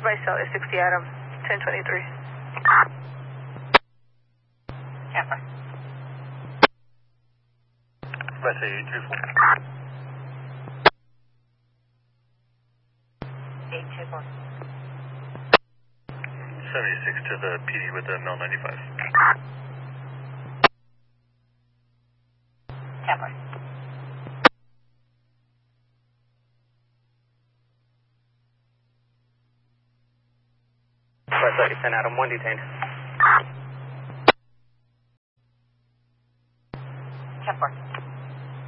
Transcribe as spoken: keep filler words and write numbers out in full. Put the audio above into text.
by cell is sixty Adam, ten twenty-three. Tampa. Let's say eight two four. eight two four. seventy-six to the P D with the Mel ninety-five. Tampa. Let's say ten Adam, one detained.